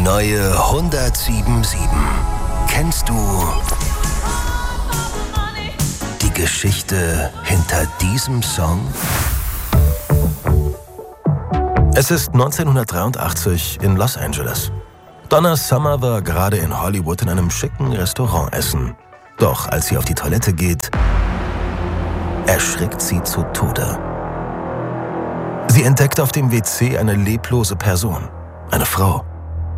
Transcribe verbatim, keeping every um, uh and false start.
neue hundertsieben sieben. Kennst du die Geschichte hinter diesem Song? Es ist neunzehnhundertdreiundachtzig in Los Angeles. Donna Summer war gerade in Hollywood in einem schicken Restaurant essen. Doch als sie auf die Toilette geht, erschrickt sie zu Tode. Sie entdeckt auf dem W C eine leblose Person, eine Frau.